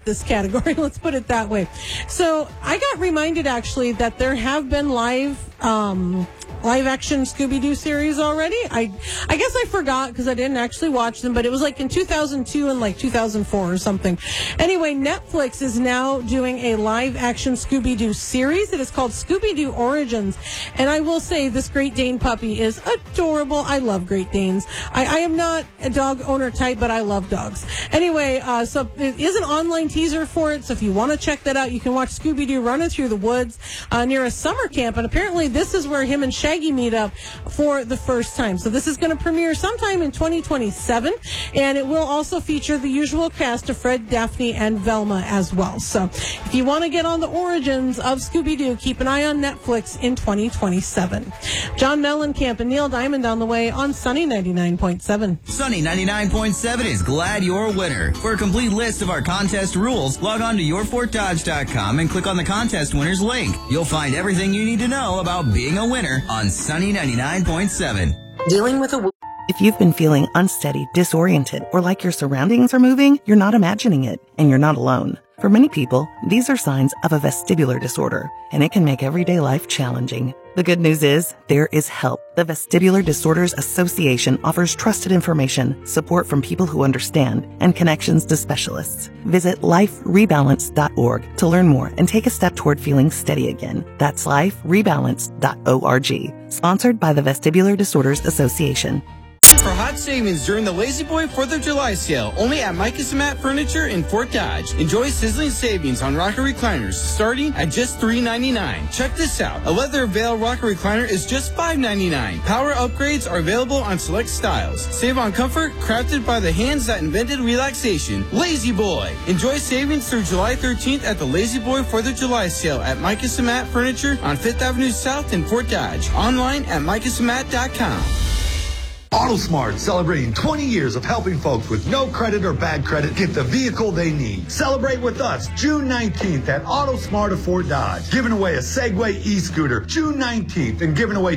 this category. Let's put it that way. So I got reminded actually that there have been live action Scooby-Doo series already. I guess I forgot because I didn't actually watch them, but it was like in 2002 and like 2004 or something. Anyway, Netflix is now doing a live action Scooby-Doo series. It is called Scooby-Doo Origins. And I will say this Great Dane puppy is adorable. I love Great Danes. I am not a dog owner type, but I love dogs. Anyway, so it is an online teaser for it. So if you want to check that out, you can watch Scooby-Doo running through the woods near a summer camp. And apparently this is where him and Shaggy meet up for the first time. So this is going to premiere sometime in 2027, and it will also feature the usual cast of Fred, Daphne, and Velma as well. So if you want to get on the origins of Scooby-Doo, keep an eye on Netflix in 2027. John Mellencamp and Neil Diamond on the way on Sunny 99.7. Sunny 99.7 is glad you're a winner. For a complete list of our contest rules, log on to yourfortdodge.com and click on the contest winners link. You'll find everything you need to know about being a winner on Sunny 99.7. Dealing with a... If you've been feeling unsteady, disoriented, or like your surroundings are moving, you're not imagining it, and you're not alone. For many people, these are signs of a vestibular disorder, and it can make everyday life challenging. The good news is, there is help. The Vestibular Disorders Association offers trusted information, support from people who understand, and connections to specialists. Visit liferebalance.org to learn more and take a step toward feeling steady again. That's liferebalance.org. Sponsored by the Vestibular Disorders Association. For hot savings during the Lazy Boy 4th of July sale, only at Mike & Matt Furniture in Fort Dodge. Enjoy sizzling savings on rocker recliners starting at just $3.99. Check this out. A leather veil rocker recliner is just $5.99. Power upgrades are available on select styles. Save on comfort crafted by the hands that invented relaxation. Lazy Boy. Enjoy savings through July 13th at the Lazy Boy 4th of July sale at Mike & Matt Furniture on 5th Avenue South in Fort Dodge. Online at MikeandSamat.com. AutoSmart, celebrating 20 years of helping folks with no credit or bad credit get the vehicle they need. Celebrate with us June 19th at AutoSmart of Fort Dodge. Giving away a Segway e-scooter June 19th and giving away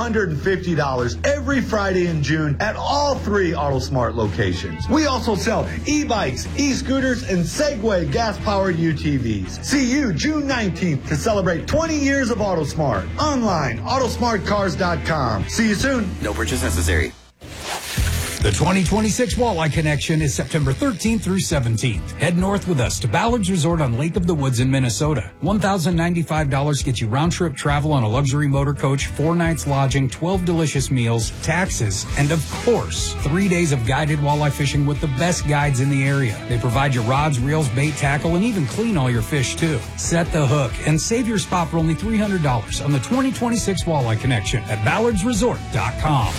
$250 every Friday in June at all 3 AutoSmart locations. We also sell e-bikes, e-scooters, and Segway gas-powered UTVs. See you June 19th to celebrate 20 years of AutoSmart. Online, autosmartcars.com. See you soon. No purchase necessary. The 2026 Walleye Connection is September 13th through 17th. Head north with us to Ballard's Resort on Lake of the Woods in Minnesota. $1,095 gets you round-trip travel on a luxury motor coach, 4 nights lodging, 12 delicious meals, taxes, and of course, 3 days of guided walleye fishing with the best guides in the area. They provide you rods, reels, bait, tackle, and even clean all your fish too. Set the hook and save your spot for only $300 on the 2026 Walleye Connection at ballardsresort.com.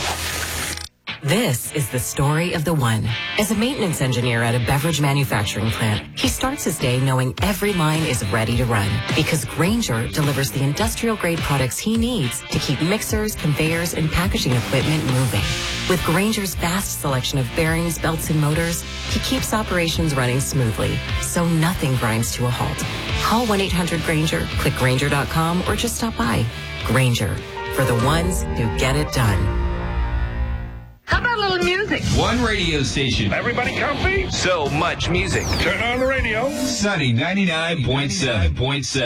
This is the story of the one. As a maintenance engineer at a beverage manufacturing plant, he starts his day knowing every line is ready to run because Grainger delivers the industrial-grade products he needs to keep mixers, conveyors, and packaging equipment moving. With Grainger's vast selection of bearings, belts, and motors, he keeps operations running smoothly, so nothing grinds to a halt. Call 1-800-GRAINGER, click Grainger.com, or just stop by. Grainger, for the ones who get it done. How about a little music? One radio station. Everybody comfy? So much music. Turn on the radio. Sunny 99.7.